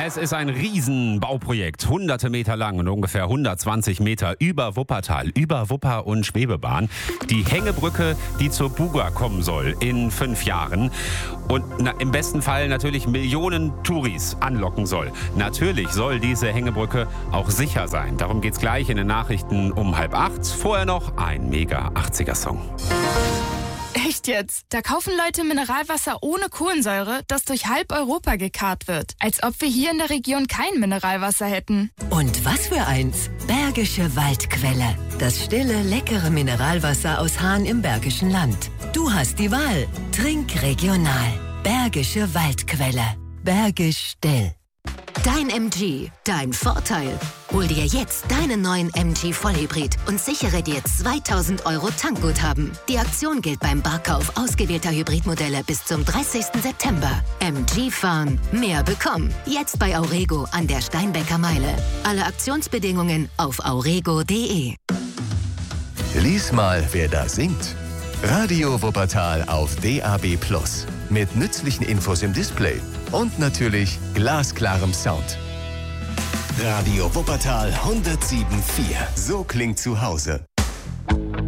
Es ist ein Riesenbauprojekt, hunderte Meter lang und ungefähr 120 Meter über Wuppertal, über Wupper- und Schwebebahn. Die Hängebrücke, die zur Buga kommen soll in 5 Jahren und im besten Fall natürlich Millionen Touris anlocken soll. Natürlich soll diese Hängebrücke auch sicher sein. Darum geht's gleich in den Nachrichten um 7:30. Vorher noch ein mega 80er-Song. Echt jetzt? Da kaufen Leute Mineralwasser ohne Kohlensäure, das durch halb Europa gekarrt wird. Als ob wir hier in der Region kein Mineralwasser hätten. Und was für eins? Bergische Waldquelle. Das stille, leckere Mineralwasser aus Hahn im Bergischen Land. Du hast die Wahl. Trink regional. Bergische Waldquelle. Bergisch still. Dein MG, dein Vorteil. Hol dir jetzt deinen neuen MG Vollhybrid und sichere dir 2.000 € Tankguthaben. Die Aktion gilt beim Barkauf ausgewählter Hybridmodelle bis zum 30. September. MG fahren, mehr bekommen. Jetzt bei Aurego an der Steinbecker Meile. Alle Aktionsbedingungen auf aurego.de. Lies mal, wer da singt. Radio Wuppertal auf DAB+. Mit nützlichen Infos im Display und natürlich glasklarem Sound. Radio Wuppertal 107.4. So klingt zu Hause.